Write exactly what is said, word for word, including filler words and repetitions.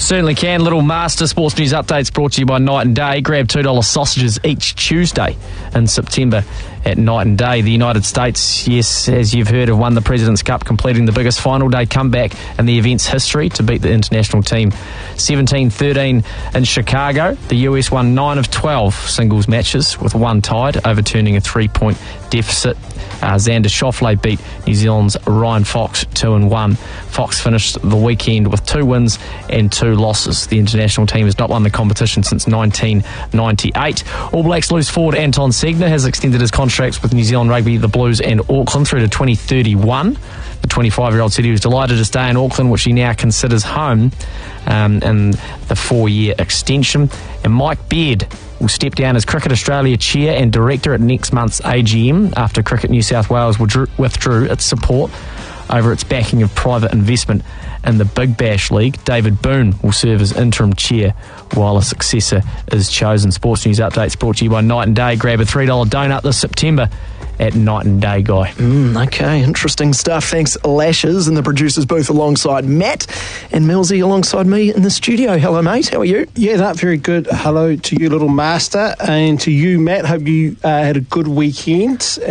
Certainly can. Little Master Sports News Updates brought to you by Night and Day. Grab two dollar sausages each Tuesday in September at Night and Day. The United States, yes, as you've heard, have won the President's Cup, completing the biggest final day comeback in the event's history to beat the international team seventeen thirteen in Chicago. The U S won nine of twelve singles matches, with one tied, overturning a three-point deficit. Uh, Xander Schauffele beat New Zealand's Ryan Fox two and one. Fox finished the weekend with two wins and two losses. The international team has not won the competition since nineteen ninety-eight. All Blacks loose forward Anton Segner has extended his contracts with New Zealand Rugby, the Blues and Auckland through to twenty thirty-one. The twenty-five-year-old said he was delighted to stay in Auckland, which he now considers home, um, in the four-year extension. And Mike Beard will step down as Cricket Australia chair and director at next month's A G M after Cricket New South Wales withdrew its support over its backing of private investment in the Big Bash League. David Boone will serve as interim chair while a successor is chosen. Sports News Updates brought to you by Night and Day. Grab a three dollar donut this September at Night and Day, Guy. Mm, okay, interesting stuff. Thanks, Lashes, and the producers booth alongside Matt, and Millsy alongside me in the studio. Hello, mate. How are you? Yeah, that very good. Hello to you, Little Master, and to you, Matt. Hope you uh, had a good weekend.